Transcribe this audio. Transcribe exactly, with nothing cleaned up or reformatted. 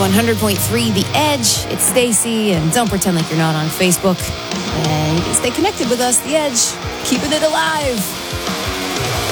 one hundred point three The Edge. It's Stacey, and don't pretend like you're not on Facebook. And stay connected with us, The Edge, keeping it alive.